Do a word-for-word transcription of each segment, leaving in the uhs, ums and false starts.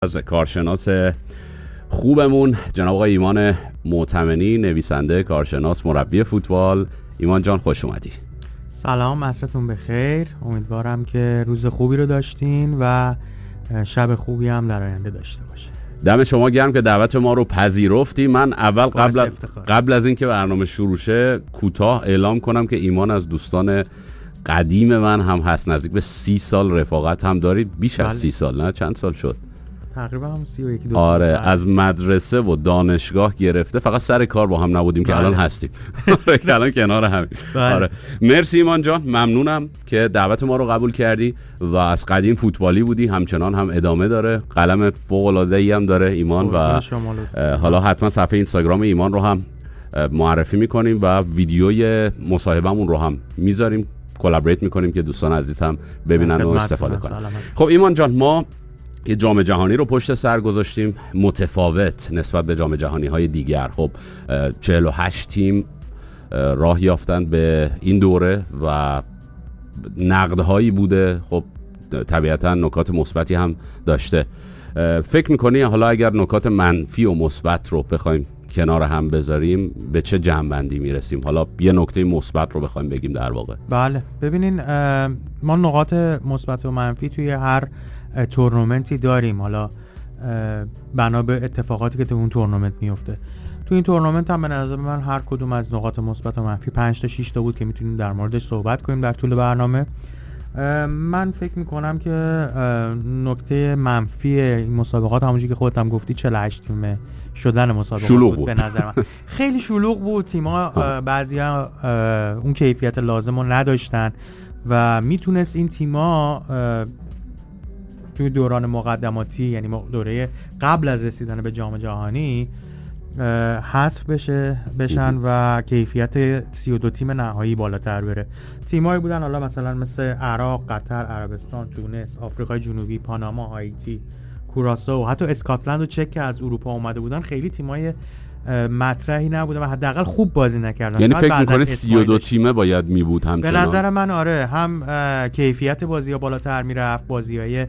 از کارشناس خوبمون جناب آقای ایمان معتمنی، نویسنده، کارشناس، مربی فوتبال. ایمان جان خوش اومدی. سلام، عصرتون بخیر. امیدوارم که روز خوبی رو داشتین و شب خوبی هم در آینده داشته باشه. دم شما گرم که دعوت ما رو پذیرفتی. من اول قبل قبل از اینکه برنامه شروع شه کوتاه اعلام کنم که ایمان از دوستان قدیم من هم هست. نزدیک به سی سال رفاقت هم دارید. بیش از سی سال، نه چند سال شد؟ تقریبا هم سی و یک دو آره سال. از مدرسه و دانشگاه گرفته، فقط سر کار با هم نبودیم که الان هستیم. که الان کنار همین. آره مرسی ایمان جان، ممنونم که دعوت ما رو قبول کردی و از قدیم فوتبالی بودی، همچنان هم ادامه داره. قلم فوق العاده ای هم داره ایمان و حالا حتما صفحه اینستاگرام ایمان رو هم معرفی میکنیم و ویدیوی مصاحبهمون رو هم میذاریم، کلابریت میکنیم که دوستان عزیز هم ببینن و استفاده کنن. خب ایمان جان، ما یه جام جهانی رو پشت سر گذاشتیم متفاوت نسبت به جام جهانی های دیگر. خب چهل و هشت تیم راه یافتن به این دوره و نقدهایی بوده. خب طبیعتا نکات مثبتی هم داشته. فکر میکنی حالا اگر نکات منفی و مثبت رو بخوایم کنار هم بذاریم به چه جمع‌بندی میرسیم؟ حالا یه نکته مثبت رو بخوایم بگیم در واقع. بله ببینین، ما نقاط مثبت و منفی توی هر تورنمنتی داریم، حالا بنا به اتفاقاتی که تو اون تورنمنت میفته. تو این تورنمنت هم به نظر من هر کدوم از نقاط مثبت و منفی پنج تا شش تا بود که میتونیم در موردش صحبت کنیم در طول برنامه. من فکر میکنم که نکته منفی این مسابقات همونجوری که خودت هم گفتی چهل و هشت تیمه شدن مسابقات شلوغ بود. به نظر من خیلی شلوغ بود. تیم‌ها بعضیا اون کیفیت لازم رو نداشتن و میتونست این تیم‌ها توی دوران مقدماتی، یعنی دوره قبل از رسیدن به جام جهانی، حذف بشه بشن و کیفیت سی و دو تیم نهایی بالاتر بره. تیمایی بودن حالا مثلا مثل عراق، قطر، عربستان، تونس، آفریقای جنوبی، پاناما، هایتی، کوراسائو، حتی اسکاتلند و چک که از اروپا اومده بودن. خیلی تیمای مطرحی نبودن و حداقل خوب بازی نکردن. یعنی فکر می‌کنی سی و دو تیمه باید می بود همچنان؟ به نظر من آره، هم کیفیت بازی‌ها بالاتر میرفت، بازی‌های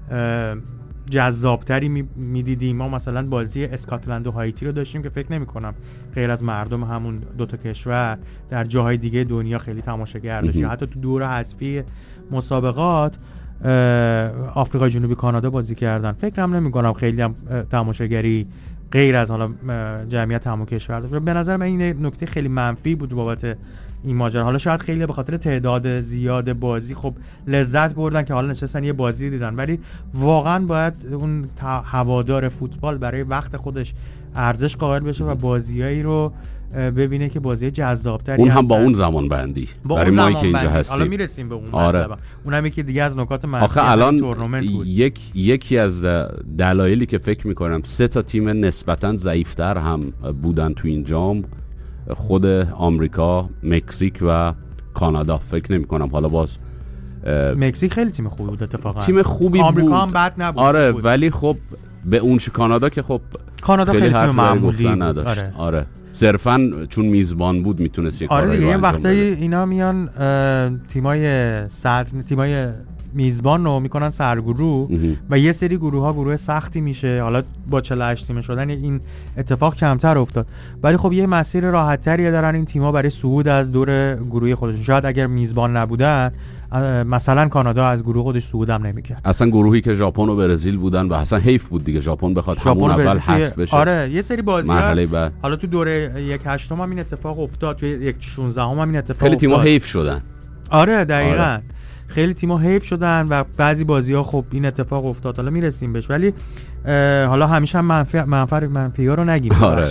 جذابتری میدیدیم. ما مثلا بازی اسکاتلند و هایتی رو داشتیم که فکر نمی کنم غیر از مردم همون دوتا کشور در جاهای دیگه دنیا خیلی تماشاگر داشت. حتی تو دوره حذفی مسابقات آفریقای جنوبی، کانادا بازی کردن. فکرم نمی کنم خیلی هم تماشاگری غیر از حالا جمعیت همون کشور داشت. به نظر من این نکته خیلی منفی بود بابت این ماجرا. حالا شاید خیلی به خاطر تعداد زیاد بازی خب لذت بردن که حالا نشستن یه بازی دیدن، ولی واقعا باید اون هوادار فوتبال برای وقت خودش ارزش قائل بشه و بازیایی رو ببینه که بازی جذاب‌تری اون هم با اون زمان بندی برای ما که اینجا هستیم. حالا میرسیم به اون. آره. اونم یکی دیگه از نکات منفی آخه الان تورنمنت بود. یک یکی از دلایلی که فکر می‌کنم سه تا تیم نسبتاً ضعیف‌تر هم بودن تو این جام، خود آمریکا، مکزیک و کانادا. فکر نمی کنم حالا باز مکزیک خیلی تیم خوبی بود اتفاقا. تیم خوبی بود. آمریکا هم بد نبود. آره بود. ولی خب به اونش کانادا که خب کانادا خیلی, خیلی تیم معمولی نداشت. آره, آره. صرفاً چون میزبان بود میتونست یه آره کاری رو انجام بده. آره دیگه وقتی اینا میان تیمای صدر تیمای میزبان رو میکنن سرگروه و یه سری گروه ها گروه سختی میشه. حالا با چهل و هشت تیمه شدن این اتفاق کمتر افتاد، ولی خب یه مسیر راحت تری دارن این تیم‌ها برای صعود از دور گروهی خودشون. شاید اگر میزبان نبودن مثلا کانادا از گروه خودش صعود هم نمی‌کرد. اصلا گروهی که ژاپن و برزیل بودن و اصلا حیف بود دیگه ژاپن بخواد همون اول حذف بشه. آره یه سری بازی‌ها حالا تو دوره یک هشتم هم این اتفاق افتاد، تو یک شانزدهم هم این اتفاق خیلی افتاد. تیم‌ها حیف شدن. آره دقیقاً. آره. خیلی تیم‌ها حیف شدن و بعضی بازی‌ها خب این اتفاق افتاد. حالا میرسیم بهش، ولی حالا همیشه هم منفی منفی منفی‌ها رو نگیم. آره.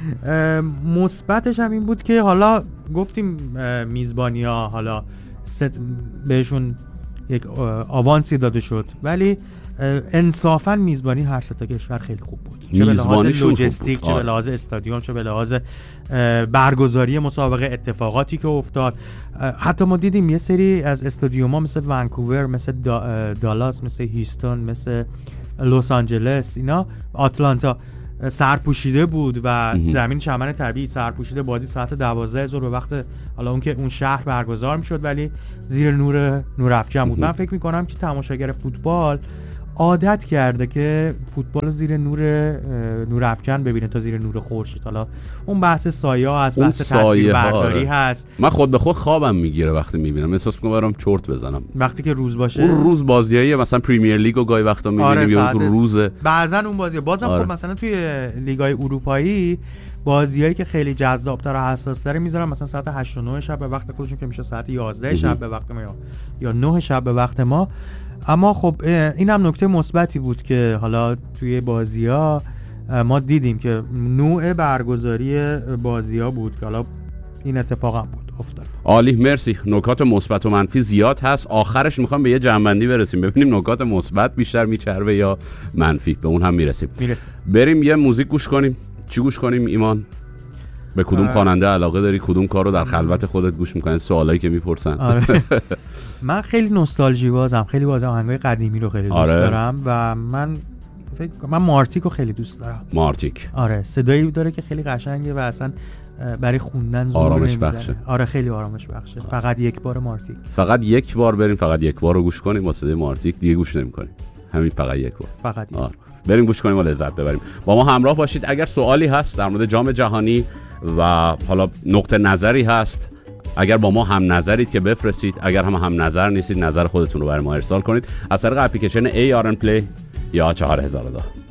مثبتش هم این بود که حالا گفتیم میزبانی‌ها حالا بهشون یک آوانسی داده شد، ولی انصافاً میزبانی هر سه تا کشور خیلی خوب بود. چه به لحاظ لوجستیک، چه به لحاظ استادیوم، چه به لحاظ برگزاری مسابقه، اتفاقاتی که افتاد. حتی ما دیدیم یه سری از استادیوم‌ها مثل ونکوور، مثل دا، دالاس، مثل هیستون، مثل لس آنجلس، اینا آتلانتا سرپوشیده بود و زمین چمن طبیعی سرپوشیده. بازی ساعت دوازده ظهر به وقت حالا اون که اون شهر برگزار میشد، ولی زیر نور نور افکن بود. من فکر میکنم که تماشاگر فوتبال عادت کرده که فوتبال رو زیر نور نور افکن ببینه تا زیر نور خورشید. حالا اون بحث سایه هست، بحث تصویربرداری هست. من خود به خود خوابم میگیره وقتی میبینم، احساس میکنم برام چرت بزنم وقتی که روز باشه. اون روز بازیای مثلا پریمیر لیگ و گاهی وقتا میبینیم آره یا اون روز بعضن اون بازی بازم آره. خب مثلا توی لیگ‌های اروپایی بازیایی که خیلی جذاب‌تر و حساس‌تر میذارن مثلا ساعت هشت و نه شب به وقت خودشون که میشه ساعت یازده شب به وقت ما یا یا نه شب به وقت ما. اما خب این هم نکته مثبتی بود که حالا توی بازی‌ها ما دیدیم که نوع برگزاری بازی‌ها بود که حالا این اتفاق هم بود افتاد. عالی، مرسی. نکات مثبت و منفی زیاد هست. آخرش میخوام به یه جمع‌بندی برسیم، ببینیم نکات مثبت بیشتر میچربه یا منفی. به اون هم میرسیم. میرسیم. بریم یه موزیک گوش کنیم. چی گوش کنیم ایمان؟ به کدوم خواننده علاقه داری؟ کدوم کارو در خلوت خودت گوش میکنی؟ سوالایی که میپرسن. آره. من خیلی نوستالژی بازم، خیلی باز آهنگای قدیمی رو خیلی دوست آره. دارم و من فکر من مارتیک رو خیلی دوست دارم. مارتیک آره، صدایی داره که خیلی قشنگه و اصلا برای خوندن زور آرامش بخشه. آره خیلی آرامش بخشه. آره. فقط یک بار مارتیک. فقط یک بار بریم، فقط یک بار رو گوش کنیم با صدای مارتیک، دیگه گوش نمی‌کنیم. همین فقط یک بار. فقط یک. آره. بریم گوش کنیم و لذت ببریم. با ما همراه باشید. اگر سوالی هست در مورد جام جهانی و حالا نقطه نظری هست، اگر با ما هم نظرید که بفرستید، اگر هم هم نظر نیستید نظر خودتون رو برای ما ارسال کنید از طریق اپلیکیشن ای آر ان پلی یا چهار هزار و دو.